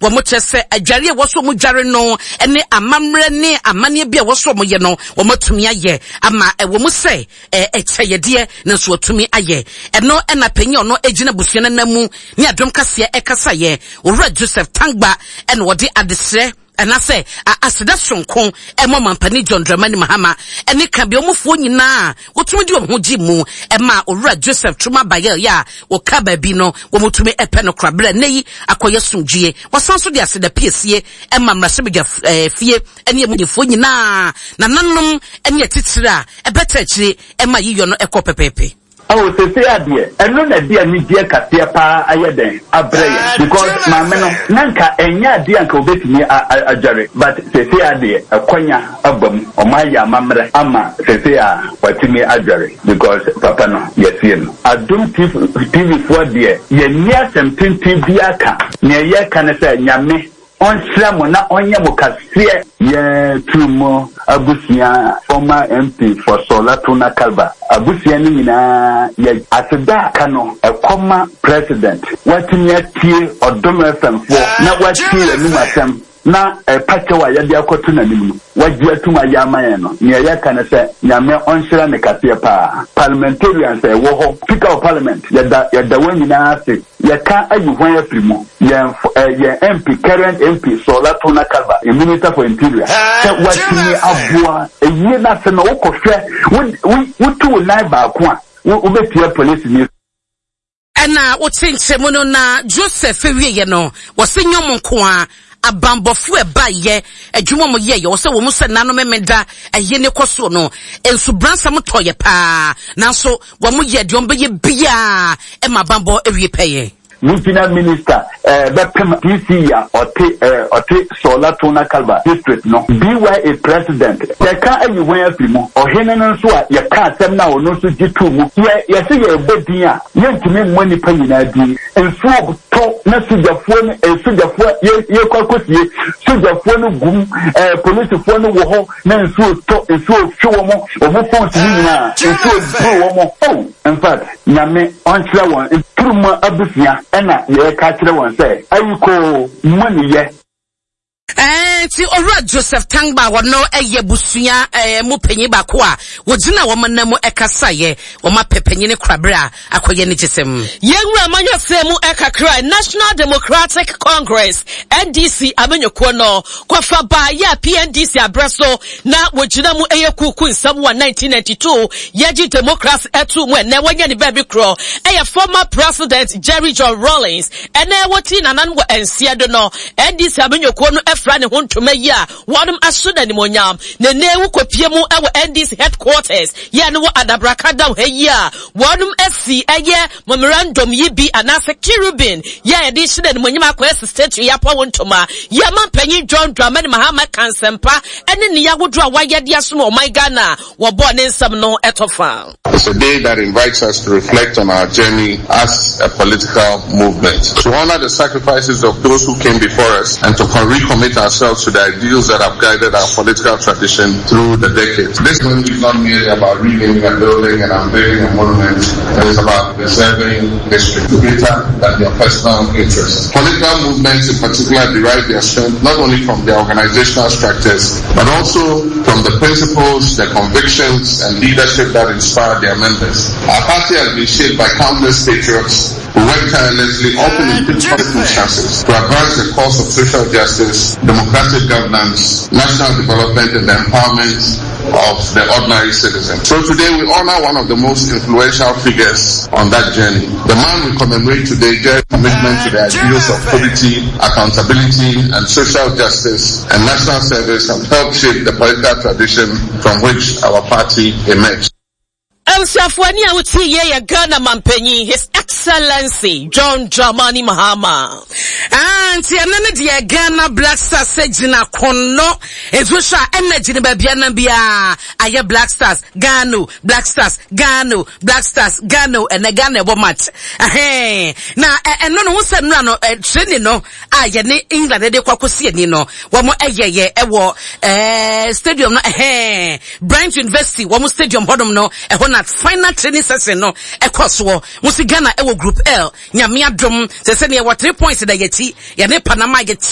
mo chese adware wo so mo dware no ene amamre ne amane bia wo so mo ye no wo matumi aye ama wo mo se echeyede na so atumi aye eno na panyi ono egina busua na mu ni adom kase ekasa ye Owura Joseph Tangba ene wo de adesre and I say, asida sonko, mama mpani John Dramani Mahama, ene ka bi omufo nyina, wotumi di omhoji mu, ma Owura Joseph Truma Bayel ya, wo ka ba bi no, wo mutumi epe no krabra neyi akoye sumdue, wasanso de asida piesie, ma mrasebja fie, ene emudifo nyina, na nanom ene titira, ebeta akire, ma yiyo no ekọ pepepe. Oh, say adie. Eno na dia ni dia katia pa ayeden abreya because mama no nanka enya dia nka obetimi ajare but say adie akwanya abam omaya amamre ama say a watimi ajare because papa no yesie no adum TV for dia ye nia semtinti biaka ne ye kan say nyame on na onye mukasiye ye tumo abusia former MP for Solatuna Kalba abusia ni nyina ye aseda kano ekoma president watimya tie odom FM4 na watie enu asem na pacha wa yade akoto na nimu waji atuma ya amaye no ne ya kana se nyame onhira ne kafe pa parliamentarians wo ho speaker of parliament yada wani na ase ya ka ayuhwan afrimo ya MP current MP Solatuna Kalba minister for interior watini abua eyi na se no wokohwe wutu na ba ko a wobetia police ni ena wotinchemu no na Joseph Ewiye no wosenyom nko a abambofu eba ye adwuma mo ye wo se wo musa nano memeda eye ne koso no ensu bransa motoye pa nanso wo mo ye de ombe ye bia e ma bambo ewie peye National Minister Bepem DC ya ote Solatuna Kalba district no BYA president ya ka ayuwan afimo ohene no so a ya ka asem na ono so jitu mu ya se ya ebodin a yentime mmoni pa nyina di enso to na sujafo ne sujafo ye kwakosie sujafo no gum police fo no wo ho na enso to enso hwe wo mo fonse nyina enso bro wo mo oh in fact nyame onchira won turuma abusia ena ye ka kire won say ayiko money ye ti Owura Joseph Tangba wono eye busua mu panyi ba ko a wogina wo manam ekasa ye wo ma pepanyi ne krabra akoye ne gisem yenwura manyasemu ekakra National Democratic Congress NDC amenyoko no kwafa ba ya PNDC abreso na wogina mu eye kuku nsam wa 1992 yeji democracy etu mu ne wanya ne baby kro eye former president Jerry John Rawlings ene woti nanan wo ensia do no NDC amenyoko no efra ne hontoma yi a wonum asoda ni monyam ne newu kopie mu ewo NDC headquarters ye ne wo adabrakada wo yi a wonum asi eye memorandum yi bi anase Kirubin ye de hye ne monyam akwese state ya pa wontoma ye mampanyi John Dramani Mahama kansempa ene ne yagodo a wayede aso no my Ghana wo bo ne nsam no etofa. It's a day that invites us to reflect on our journey as a political movement, to honor the sacrifices of those who came before us and to recommit ourselves to the ideals that have guided our political tradition through the decades. This movement is not merely about renaming a building and unveiling a monument. It is about preserving history greater than their personal interests. Political movements in particular derive their strength not only from their organizational structures, but also from the principles, the convictions, and leadership that inspire their members. Our party has been shaped by countless patriots who work tirelessly, often in difficult circumstances, to advance the cause of social justice, democratic governance, national development, and the empowerment of the ordinary citizen. So today we honor one of the most influential figures on that journey. The man we commemorate today gave commitment to the ideals of probity, accountability, and social justice and national service have helped shape the political tradition from which our party emerged. Elsiafwani awuti ye Ghana mampenyi His Excellency John Dramani Mahama. Anti anene de Ghana Black Stars sejina kono ezusha energy ne babia na bia aye Black Stars Ghana Black Stars Ghana Black Stars Ghana ene Ghana ebo match na eno no wose nra no training no aye ne England de kwakosi ani no wo mo eyeye ewo stadium no Bryant University wo mo stadium hodom no na final training session no ekoso musi Ghana ewo group L nyame adom se ne 3 points da yeti ya ne Panama yeti